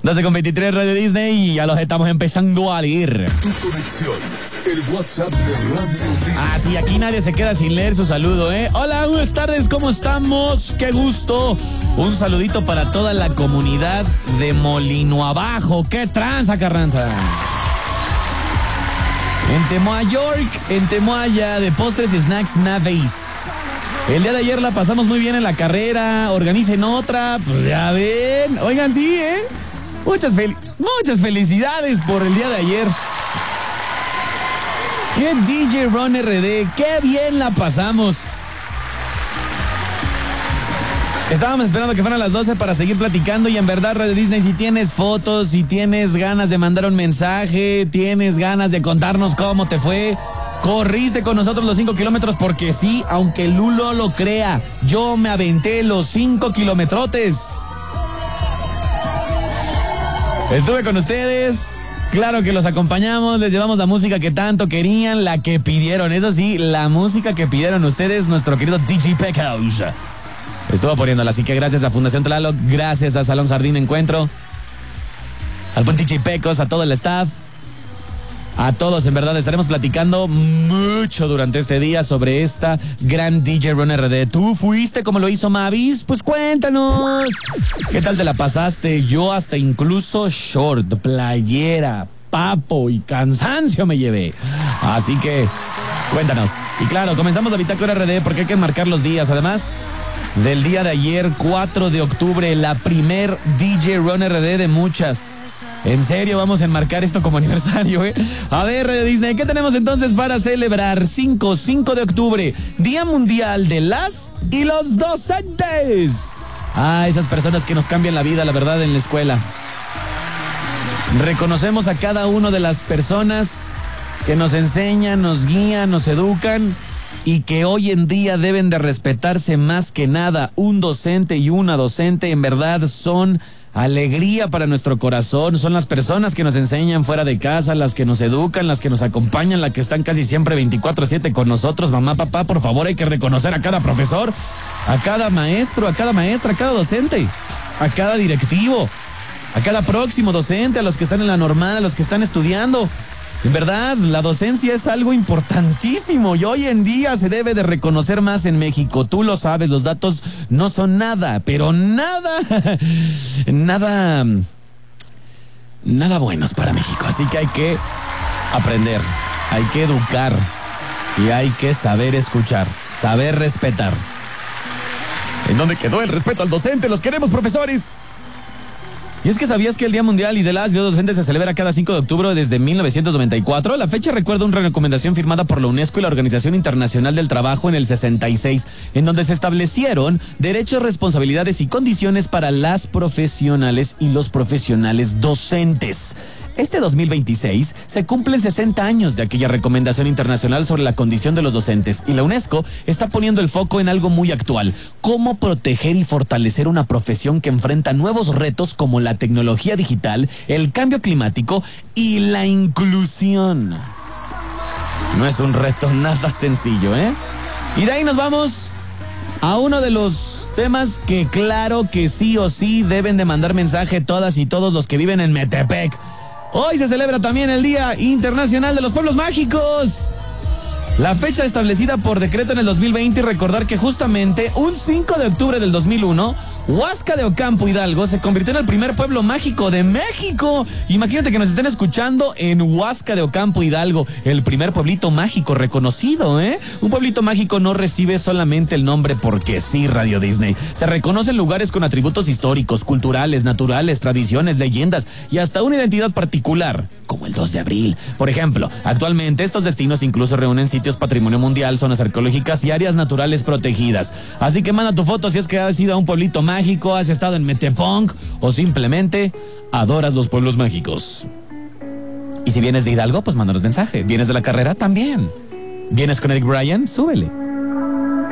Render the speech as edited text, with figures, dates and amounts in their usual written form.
12:23 Radio Disney y ya los estamos empezando a leer. Tu conexión, el WhatsApp de Radio Disney. Ah, sí, aquí nadie se queda sin leer su saludo, ¿eh? Hola, buenas tardes, ¿cómo estamos? ¡Qué gusto! Un saludito para toda la comunidad de Molino Abajo. ¡Qué tranza, Carranza! En Temoa York, en Temoaya, de postres y snacks Naveis. El día de ayer la pasamos muy bien en la carrera. Organicen otra, pues ya ven. Oigan, sí, ¿eh? Muchas felicidades por el día de ayer. ¡Qué DJ Ron RD! ¡Qué bien la pasamos! Estábamos esperando que fueran las 12 para seguir platicando y en verdad, Radio Disney, si tienes fotos, si tienes ganas de mandar un mensaje, tienes ganas de contarnos cómo te fue, corriste con nosotros los 5 kilómetros porque sí, aunque Lulo lo crea, yo me aventé los 5 kilometrotes. Estuve con ustedes, claro que los acompañamos, les llevamos la música que tanto querían, la que pidieron, eso sí, la música que pidieron ustedes, nuestro querido DJ Pecos estuvo poniéndola, así que gracias a Fundación Tlaloc, gracias a Salón Jardín Encuentro, al buen DJ Pecos, a todo el staff, a todos, en verdad, estaremos platicando mucho durante este día sobre esta gran DJ Ron RD. ¿Tú fuiste como lo hizo Mavis? Pues cuéntanos. ¿Qué tal te la pasaste? Yo hasta incluso short, playera, papo y cansancio me llevé. Así que, cuéntanos. Y claro, comenzamos la Bitácora RD porque hay que marcar los días. Además del día de ayer, 4 de octubre, la primer DJ Ron RD de muchas. En serio, vamos a enmarcar esto como aniversario, ¿eh? A ver, Radio Disney, ¿qué tenemos entonces para celebrar? 5 de octubre, Día Mundial de las y los Docentes. Ah, esas personas que nos cambian la vida, la verdad, en la escuela. Reconocemos a cada una de las personas que nos enseñan, nos guían, nos educan y que hoy en día deben de respetarse más que nada. Un docente y una docente en verdad son alegría para nuestro corazón, son las personas que nos enseñan fuera de casa, las que nos educan, las que nos acompañan, las que están casi siempre 24/7 con nosotros. Mamá, papá, por favor, hay que reconocer a cada profesor, a cada maestro, a cada maestra, a cada docente, a cada directivo, a cada próximo docente, a los que están en la normal, a los que están estudiando. En verdad, la docencia es algo importantísimo y hoy en día se debe de reconocer más en México. Tú lo sabes, los datos no son nada, pero nada buenos para México. Así que hay que aprender, hay que educar y hay que saber escuchar, saber respetar. ¿En dónde quedó el respeto al docente? ¡Los queremos, profesores! Y es que ¿sabías que el Día Mundial y de las y los Docentes se celebra cada 5 de octubre desde 1994? La fecha recuerda una recomendación firmada por la UNESCO y la Organización Internacional del Trabajo en el 66, en donde se establecieron derechos, responsabilidades y condiciones para las profesionales y los profesionales docentes. Este 2026 se cumplen 60 años de aquella recomendación internacional sobre la condición de los docentes y la UNESCO está poniendo el foco en algo muy actual: cómo proteger y fortalecer una profesión que enfrenta nuevos retos como la tecnología digital, el cambio climático y la inclusión. No es un reto nada sencillo, ¿eh? Y de ahí nos vamos a uno de los temas que claro que sí o sí deben de mandar mensaje todas y todos los que viven en Metepec. Hoy se celebra también el Día Internacional de los Pueblos Mágicos. La fecha establecida por decreto en el 2020 y recordar que justamente un 5 de octubre del 2001, Huasca de Ocampo, Hidalgo, se convirtió en el primer pueblo mágico de México. Imagínate que nos estén escuchando en Huasca de Ocampo, Hidalgo, el primer pueblito mágico reconocido, ¿eh? Un pueblito mágico no recibe solamente el nombre porque sí, Radio Disney. Se reconocen lugares con atributos históricos, culturales, naturales, tradiciones, leyendas y hasta una identidad particular, como el 2 de abril. Por ejemplo, actualmente estos destinos incluso reúnen sitios patrimonio mundial, zonas arqueológicas y áreas naturales protegidas. Así que manda tu foto si es que has ido a un pueblito mágico, has estado en Metepong o simplemente adoras los pueblos mágicos. Y si vienes de Hidalgo, pues mándanos mensaje. ¿Vienes de la carrera? También. ¿Vienes con Eric Bryan? Súbele.